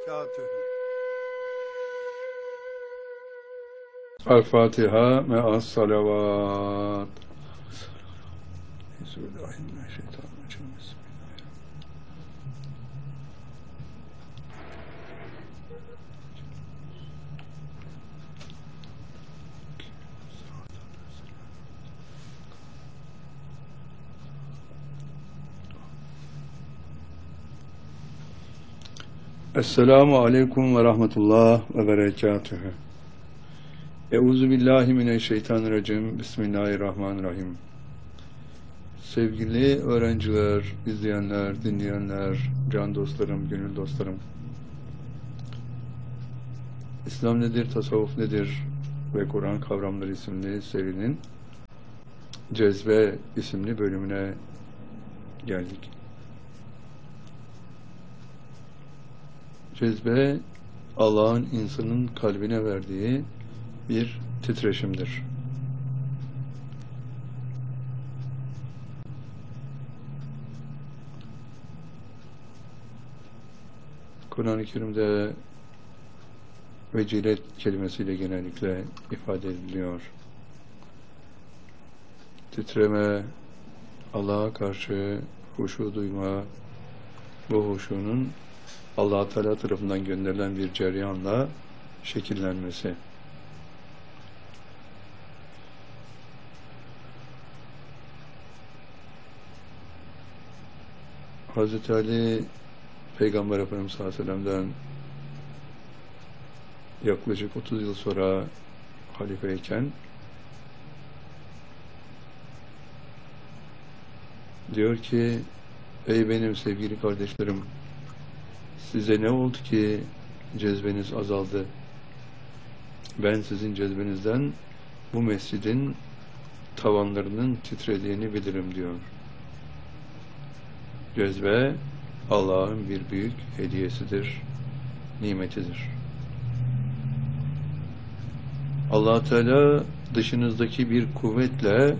berekatühü. El-Fatiha me'as salavat. Bismillahirrahmanirrahim. Esselamu aleyküm ve rahmetullah ve berekatühü. Euzu billahi mineşşeytanirracim. Bismillahirrahmanirrahim. Sevgili öğrenciler, izleyenler, dinleyenler, can dostlarım, gönül dostlarım. İslam nedir, tasavvuf nedir ve Kur'an kavramları isimli serinin Cezbe isimli bölümüne geldik. Cezbe, Allah'ın insanın kalbine verdiği bir titreşimdir. Kur'an-ı Kerim'de vecilet kelimesiyle genellikle ifade ediliyor. Titreme, Allah'a karşı huşu duyma, bu huşunun Allah-u Teala tarafından gönderilen bir ceryanla şekillenmesi. Hazreti Ali Peygamber Efendimiz sallallahu aleyhi ve sellem'den yaklaşık 30 yıl sonra halifeyken diyor ki, ey benim sevgili kardeşlerim, size ne oldu ki cezbeniz azaldı? Ben sizin cezbenizden bu mescidin tavanlarının titrediğini bilirim diyor. Cezbe Allah'ın bir büyük hediyesidir, nimetidir. Allah Teala dışınızdaki bir kuvvetle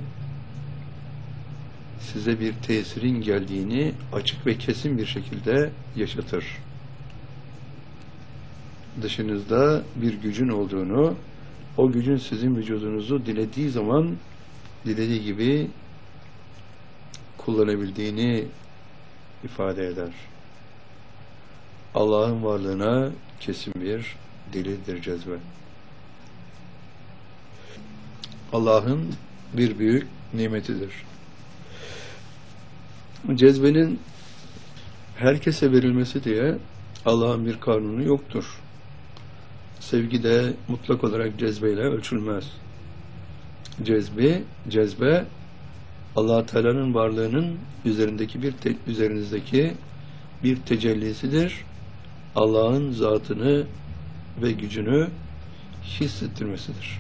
size bir tesirin geldiğini açık ve kesin bir şekilde yaşatır. Dışınızda bir gücün olduğunu, o gücün sizin vücudunuzu dilediği zaman dilediği gibi kullanabildiğini ifade eder. Allah'ın varlığına kesin bir delildir cezbe. Allah'ın bir büyük nimetidir. Cezbenin herkese verilmesi diye Allah'ın bir kanunu yoktur. Sevgi de mutlak olarak cezbeyle ölçülmez. Cezbe Allah Teala'nın varlığının üzerinizdeki bir tecellisidir. Allah'ın zatını ve gücünü hissettirmesidir.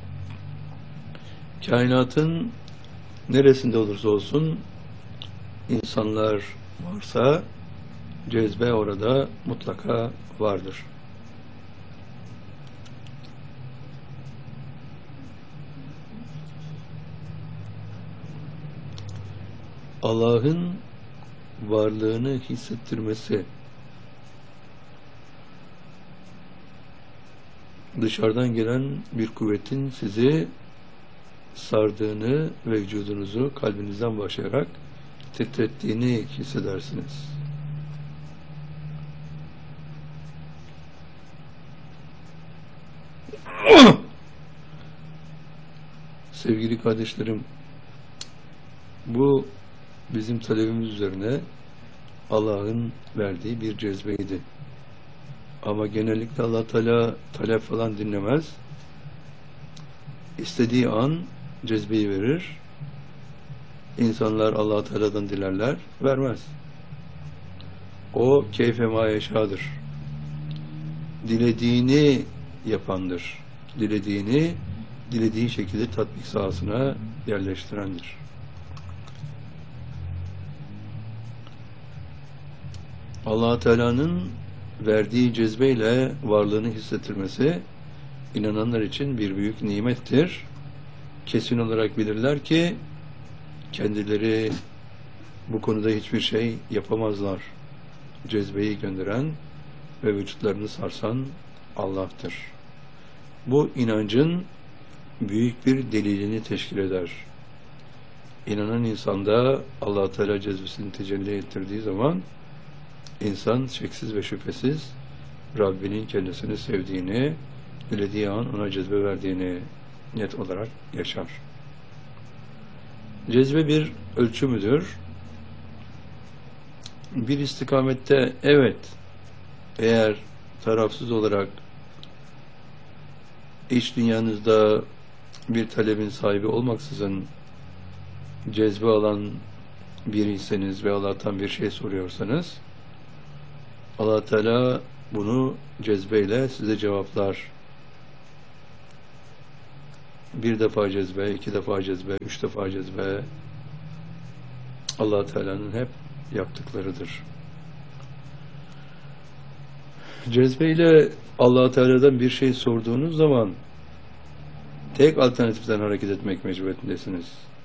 Kainatın neresinde olursa olsun insanlar varsa cezbe orada mutlaka vardır. Allah'ın varlığını hissettirmesi, dışarıdan gelen bir kuvvetin sizi sardığını ve vücudunuzu kalbinizden başlayarak titrettiğini hissedersiniz. Sevgili kardeşlerim, bu bizim talebimiz üzerine Allah'ın verdiği bir cezbeydi. Ama genellikle Allah Teala talep falan dinlemez. İstediği an cezbeyi verir. İnsanlar Allah Teala'dan dilerler, vermez. O keyfe ma yeşâdır. Dilediğini yapandır. Dilediğini dilediği şekilde tatbik sahasına yerleştirendir. Allah Teala'nın verdiği cezbeyle varlığını hissettirmesi inananlar için bir büyük nimettir. Kesin olarak bilirler ki kendileri bu konuda hiçbir şey yapamazlar. Cezbeyi gönderen ve vücutlarını sarsan Allah'tır. Bu inancın büyük bir delilini teşkil eder. İnanan insanda Allah Teala cezbesini tecelli ettirdiği zaman insan şeksiz ve şüphesiz Rabbinin kendisini sevdiğini, dilediği an ona cezbe verdiğini net olarak yaşar. Cezbe bir ölçü müdür? Bir istikamette evet, eğer tarafsız olarak iç dünyanızda bir talebin sahibi olmaksızın cezbe alan biriyseniz ve Allah'tan bir şey soruyorsanız Allah Teala bunu cezbeyle size cevaplar. Bir defa cezbe, iki defa cezbe, üç defa cezbe Allah Teala'nın hep yaptıklarıdır. Cezbeyle Allah Teala'dan bir şey sorduğunuz zaman tek alternatiften hareket etmek mecburiyetindesiniz.